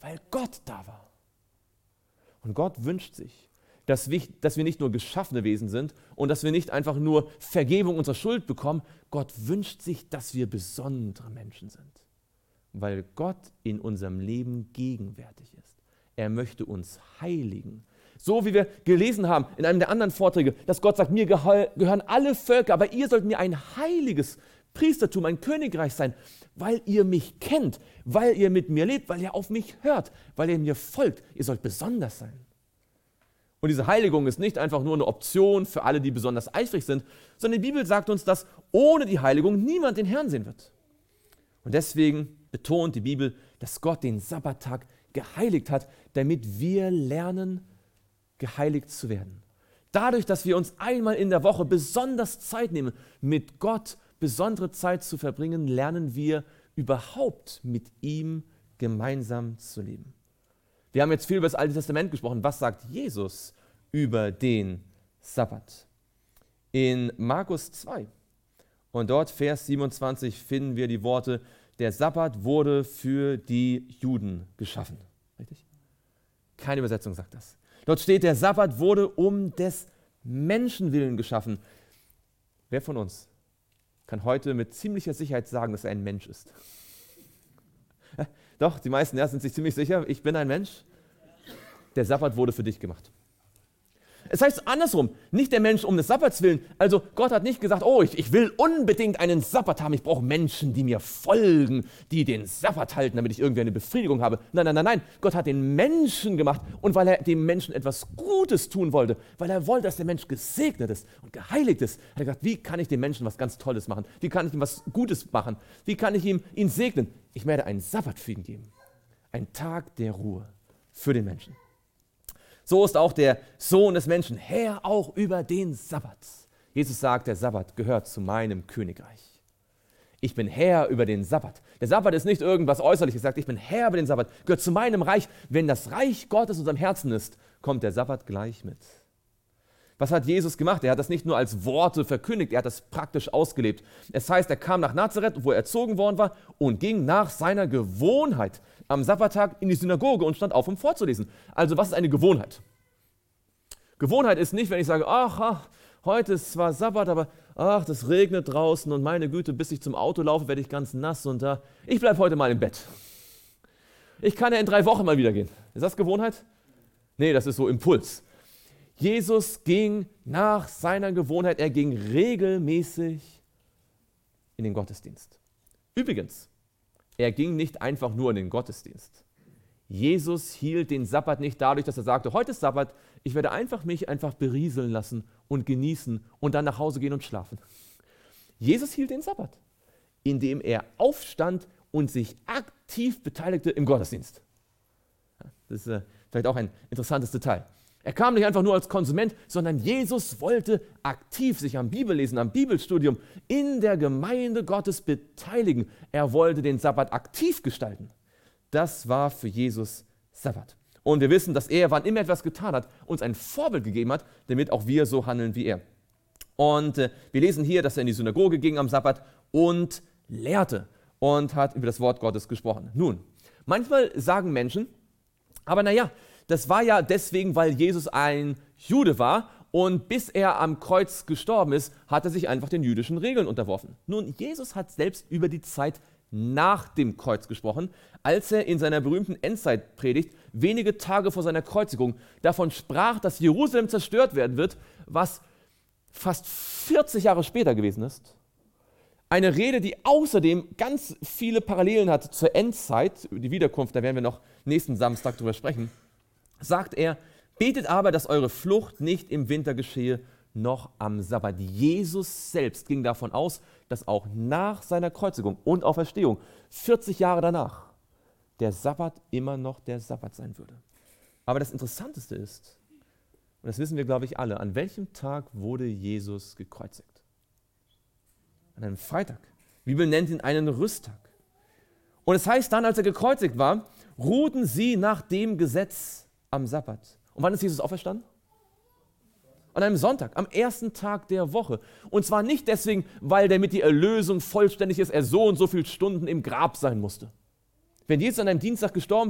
Weil Gott da war. Und Gott wünscht sich, dass wir nicht nur geschaffene Wesen sind und dass wir nicht einfach nur Vergebung unserer Schuld bekommen. Gott wünscht sich, dass wir besondere Menschen sind, weil Gott in unserem Leben gegenwärtig ist. Er möchte uns heiligen. So wie wir gelesen haben in einem der anderen Vorträge, dass Gott sagt, mir gehören alle Völker, aber ihr sollt mir ein heiliges Priestertum, ein Königreich sein, weil ihr mich kennt, weil ihr mit mir lebt, weil ihr auf mich hört, weil ihr mir folgt. Ihr sollt besonders sein. Und diese Heiligung ist nicht einfach nur eine Option für alle, die besonders eifrig sind, sondern die Bibel sagt uns, dass ohne die Heiligung niemand den Herrn sehen wird. Und deswegen betont die Bibel, dass Gott den Sabbattag geheiligt hat, damit wir lernen, geheiligt zu werden. Dadurch, dass wir uns einmal in der Woche besonders Zeit nehmen, mit Gott besondere Zeit zu verbringen, lernen wir überhaupt mit ihm gemeinsam zu leben. Wir haben jetzt viel über das Alte Testament gesprochen. Was sagt Jesus über den Sabbat? In Markus 2 und dort Vers 27 finden wir die Worte, der Sabbat wurde für die Juden geschaffen. Richtig? Keine Übersetzung sagt das. Dort steht, der Sabbat wurde um des Menschen willen geschaffen. Wer von uns kann heute mit ziemlicher Sicherheit sagen, dass er ein Mensch ist? Doch, die meisten sind sich ziemlich sicher, ich bin ein Mensch. Der Sabbat wurde für dich gemacht. Es heißt andersrum, nicht der Mensch um des Sabbats willen. Also Gott hat nicht gesagt, oh, ich will unbedingt einen Sabbat haben, ich brauche Menschen, die mir folgen, die den Sabbat halten, damit ich irgendwie eine Befriedigung habe. Nein. Gott hat den Menschen gemacht und weil er dem Menschen etwas Gutes tun wollte, weil er wollte, dass der Mensch gesegnet ist und geheiligt ist, hat er gesagt, wie kann ich dem Menschen was ganz Tolles machen? Wie kann ich ihm was Gutes machen? Wie kann ich ihn segnen? Ich werde einen Sabbat für ihn geben. Ein Tag der Ruhe für den Menschen. So ist auch der Sohn des Menschen Herr auch über den Sabbat. Jesus sagt, der Sabbat gehört zu meinem Königreich. Ich bin Herr über den Sabbat. Der Sabbat ist nicht irgendwas Äußerliches. Er sagt, ich bin Herr über den Sabbat, gehört zu meinem Reich. Wenn das Reich Gottes in unserem Herzen ist, kommt der Sabbat gleich mit. Was hat Jesus gemacht? Er hat das nicht nur als Worte verkündigt, er hat das praktisch ausgelebt. Es heißt, er kam nach Nazareth, wo er erzogen worden war, und ging nach seiner Gewohnheit am Sabbattag in die Synagoge und stand auf, um vorzulesen. Also was ist eine Gewohnheit? Gewohnheit ist nicht, wenn ich sage, ach, heute ist zwar Sabbat, aber das regnet draußen und meine Güte, bis ich zum Auto laufe, werde ich ganz nass und ich bleibe heute mal im Bett. Ich kann ja in 3 Wochen mal wieder gehen. Ist das Gewohnheit? Nee, das ist so Impuls. Jesus ging nach seiner Gewohnheit, er ging regelmäßig in den Gottesdienst. Übrigens, er ging nicht einfach nur in den Gottesdienst. Jesus hielt den Sabbat nicht dadurch, dass er sagte, heute ist Sabbat, ich werde mich berieseln lassen und genießen und dann nach Hause gehen und schlafen. Jesus hielt den Sabbat, indem er aufstand und sich aktiv beteiligte im Gottesdienst. Das ist vielleicht auch ein interessantes Detail. Er kam nicht einfach nur als Konsument, sondern Jesus wollte aktiv sich am Bibellesen, am Bibelstudium in der Gemeinde Gottes beteiligen. Er wollte den Sabbat aktiv gestalten. Das war für Jesus Sabbat. Und wir wissen, dass er, wann immer etwas getan hat, uns ein Vorbild gegeben hat, damit auch wir so handeln wie er. Und wir lesen hier, dass er in die Synagoge ging am Sabbat und lehrte und hat über das Wort Gottes gesprochen. Nun, manchmal sagen Menschen, aber das war ja deswegen, weil Jesus ein Jude war und bis er am Kreuz gestorben ist, hat er sich einfach den jüdischen Regeln unterworfen. Nun, Jesus hat selbst über die Zeit nach dem Kreuz gesprochen, als er in seiner berühmten Endzeitpredigt wenige Tage vor seiner Kreuzigung davon sprach, dass Jerusalem zerstört werden wird, was fast 40 Jahre später gewesen ist. Eine Rede, die außerdem ganz viele Parallelen hat zur Endzeit, die Wiederkunft, da werden wir noch nächsten Samstag drüber sprechen, sagt er, betet aber, dass eure Flucht nicht im Winter geschehe, noch am Sabbat. Jesus selbst ging davon aus, dass auch nach seiner Kreuzigung und Auferstehung, 40 Jahre danach, der Sabbat immer noch der Sabbat sein würde. Aber das Interessanteste ist, und das wissen wir, glaube ich, alle, an welchem Tag wurde Jesus gekreuzigt? An einem Freitag. Die Bibel nennt ihn einen Rüsttag. Und es heißt dann, als er gekreuzigt war, ruhten sie nach dem Gesetz am Sabbat. Und wann ist Jesus auferstanden? An einem Sonntag, am ersten Tag der Woche. Und zwar nicht deswegen, weil damit die Erlösung vollständig ist, er so und so viele Stunden im Grab sein musste. Wenn Jesus an einem Dienstag gestorben